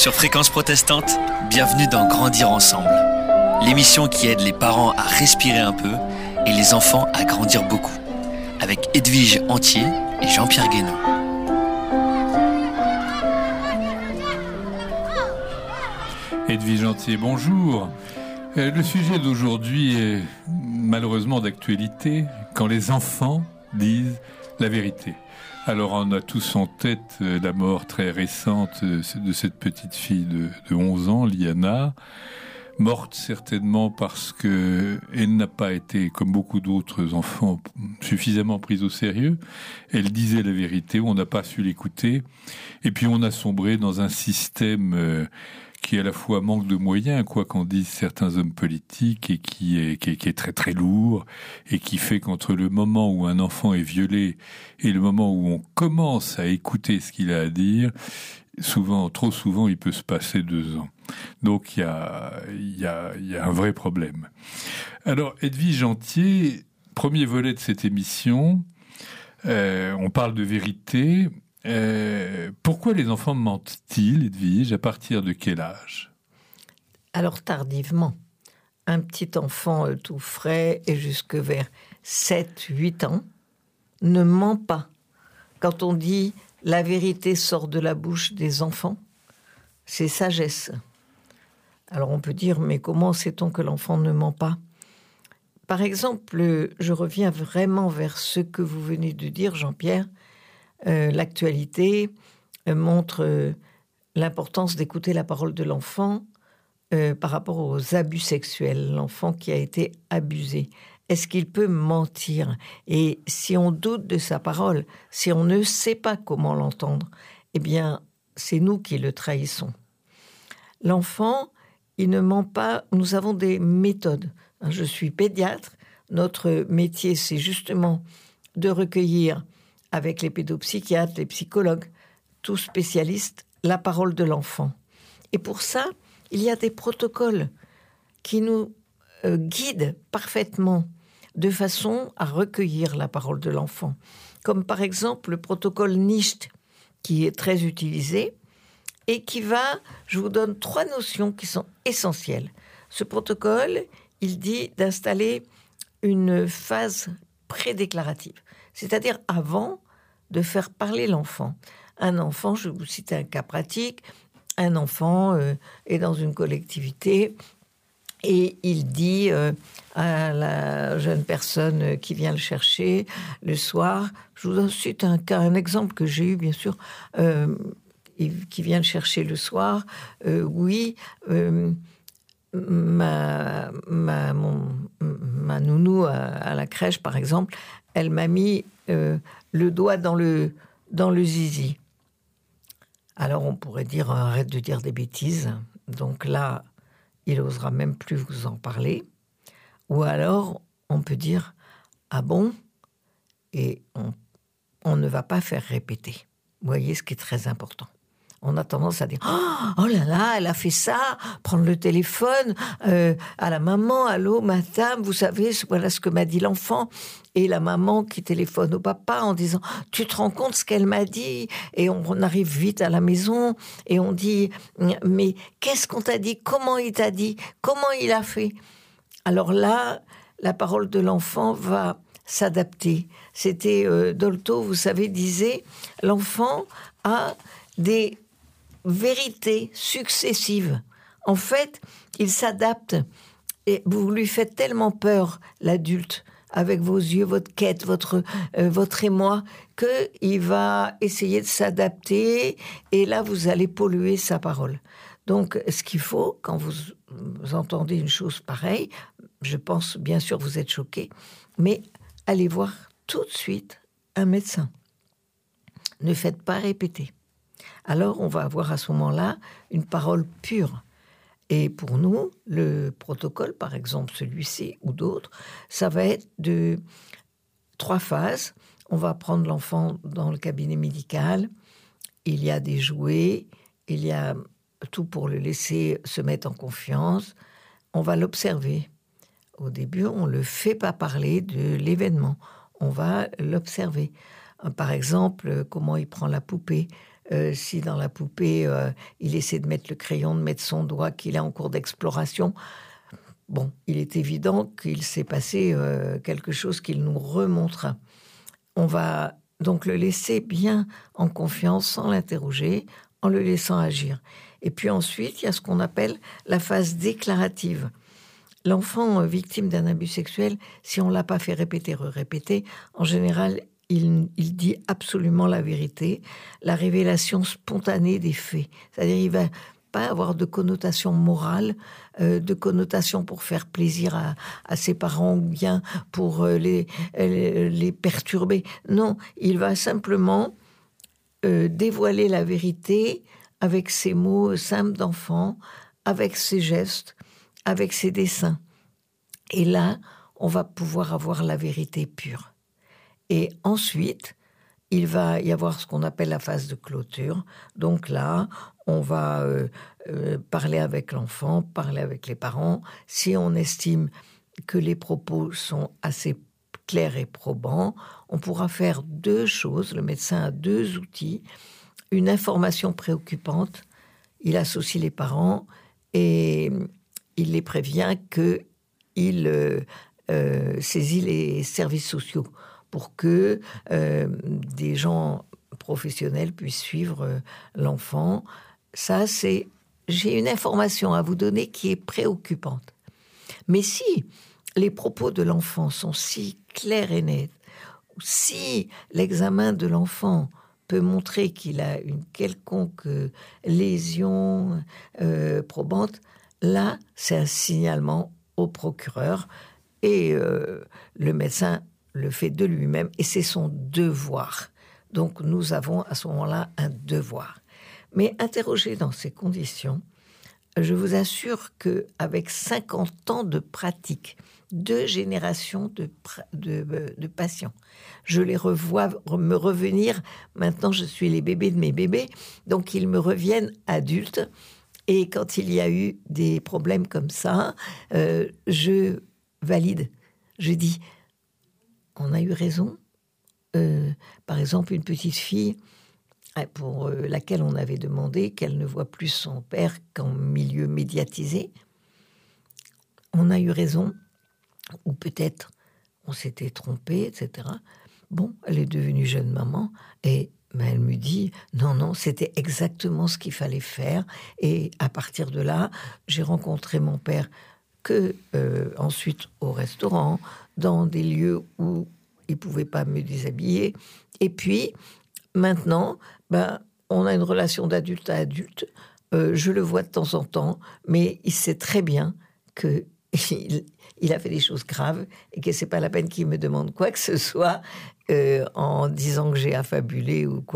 Sur Fréquence Protestante, bienvenue dans Grandir Ensemble, l'émission qui aide les parents à respirer un peu et les enfants à grandir beaucoup, avec Edwige Antier et Jean-Pierre Guénon. Edwige Antier, bonjour. Le sujet d'aujourd'hui est malheureusement d'actualité, quand les enfants disent la vérité. Alors on a tous en tête la mort très récente de cette petite fille de 11 ans, Liana, morte certainement parce qu'elle n'a pas été, comme beaucoup d'autres enfants, suffisamment prise au sérieux. Elle disait la vérité, on n'a pas su l'écouter, et puis on a sombré dans un système qui à la fois manque de moyens, quoi qu'en disent certains hommes politiques, et qui est très très lourd, et qui fait qu'entre le moment où un enfant est violé et le moment où on commence à écouter ce qu'il a à dire, trop souvent, il peut se passer 2 ans. Donc il y a un vrai problème. Alors Edwige Antier, premier volet de cette émission, on parle de vérité. Pourquoi les enfants mentent-ils, Edwige, à partir de quel âge ? Alors tardivement. Un petit enfant tout frais et jusque vers 7-8 ans ne ment pas. Quand on dit la vérité sort de la bouche des enfants, c'est sagesse. Alors on peut dire, mais comment sait-on que l'enfant ne ment pas ? Par exemple, je reviens vraiment vers ce que vous venez de dire, Jean-Pierre. L'actualité montre l'importance d'écouter la parole de l'enfant par rapport aux abus sexuels. L'enfant qui a été abusé, est-ce qu'il peut mentir ? Et si on doute de sa parole, si on ne sait pas comment l'entendre, eh bien, c'est nous qui le trahissons. L'enfant, il ne ment pas. Nous avons des méthodes. Je suis pédiatre. Notre métier, c'est justement de recueillir avec les pédopsychiatres, les psychologues, tous spécialistes, la parole de l'enfant. Et pour ça, il y a des protocoles qui nous guident parfaitement de façon à recueillir la parole de l'enfant. Comme par exemple le protocole NICHT, qui est très utilisé et qui va, je vous donne 3 notions qui sont essentielles. Ce protocole, il dit d'installer une phase prédéclarative, c'est-à-dire avant de faire parler l'enfant. Un enfant, je vais vous citer un cas pratique, un enfant est dans une collectivité et il dit à la jeune personne qui vient le chercher le soir, je vous cite un exemple que j'ai eu bien sûr, qui vient le chercher le soir, ma nounou à la crèche par exemple, elle m'a mis le doigt dans le zizi. Alors on pourrait dire arrête de dire des bêtises. Donc là, il n'osera même plus vous en parler. Ou alors on peut dire ah bon, et on ne va pas faire répéter. Vous voyez ce qui est très important. On a tendance à dire « Oh là là, elle a fait ça !» Prendre le téléphone à la maman. « Allô, madame, vous savez, voilà ce que m'a dit l'enfant. » Et la maman qui téléphone au papa en disant « Tu te rends compte ce qu'elle m'a dit ?» Et on arrive vite à la maison et on dit « Mais qu'est-ce qu'on t'a dit ? Comment il t'a dit ? Comment il a fait ?» Alors là, la parole de l'enfant va s'adapter. C'était Dolto, vous savez, disait « L'enfant a des vérités successives. En fait, il s'adapte et vous lui faites tellement peur, l'adulte, avec vos yeux, votre quête, votre émoi, qu'il va essayer de s'adapter et là, vous allez polluer sa parole. Donc, ce qu'il faut, quand vous entendez une chose pareille, je pense, bien sûr, vous êtes choqué, mais allez voir tout de suite un médecin. Ne faites pas répéter. Alors, on va avoir à ce moment-là une parole pure. Et pour nous, le protocole, par exemple celui-ci ou d'autres, ça va être de 3 phases. On va prendre l'enfant dans le cabinet médical. Il y a des jouets, il y a tout pour le laisser se mettre en confiance. On va l'observer. Au début, on ne le fait pas parler de l'événement. On va l'observer. Par exemple, comment il prend la poupée, si dans la poupée, il essaie de mettre le crayon, de mettre son doigt, qu'il est en cours d'exploration, bon, il est évident qu'il s'est passé quelque chose qu'il nous remontrera. On va donc le laisser bien en confiance, sans l'interroger, en le laissant agir. Et puis ensuite, il y a ce qu'on appelle la phase déclarative. L'enfant victime d'un abus sexuel, si on ne l'a pas fait répéter, en général, il dit absolument la vérité, la révélation spontanée des faits. C'est-à-dire, il ne va pas avoir de connotation morale, de connotation pour faire plaisir à ses parents ou bien pour les perturber. Non, il va simplement dévoiler la vérité avec ses mots simples d'enfant, avec ses gestes, avec ses dessins. Et là, on va pouvoir avoir la vérité pure. Et ensuite, il va y avoir ce qu'on appelle la phase de clôture. Donc là, on va parler avec l'enfant, parler avec les parents. Si on estime que les propos sont assez clairs et probants, on pourra faire 2 choses. Le médecin a 2 outils. Une information préoccupante, il associe les parents et il les prévient qu'il saisit les services sociaux pour que des gens professionnels puissent suivre l'enfant. Ça, c'est... J'ai une information à vous donner qui est préoccupante. Mais si les propos de l'enfant sont si clairs et nets, si l'examen de l'enfant peut montrer qu'il a une quelconque lésion probante, là, c'est un signalement au procureur et le médecin le fait de lui-même et c'est son devoir. Donc, nous avons à ce moment-là un devoir. Mais interrogé dans ces conditions, je vous assure qu'avec 50 ans de pratique, 2 générations de patients, je les revois me revenir. Maintenant, je suis les bébés de mes bébés, donc ils me reviennent adultes. Et quand il y a eu des problèmes comme ça, je valide. Je dis, on a eu raison. Par exemple, une petite fille pour laquelle on avait demandé qu'elle ne voit plus son père qu'en milieu médiatisé. On a eu raison, ou peut-être on s'était trompé, etc. Bon, elle est devenue jeune maman et elle me dit non, c'était exactement ce qu'il fallait faire. Et à partir de là, j'ai rencontré mon père ensuite au restaurant, dans des lieux où il ne pouvait pas me déshabiller. Et puis, maintenant, on a une relation d'adulte à adulte. Je le vois de temps en temps, mais il sait très bien qu'il a fait des choses graves et que ce n'est pas la peine qu'il me demande quoi que ce soit en disant que j'ai affabulé ou quoi.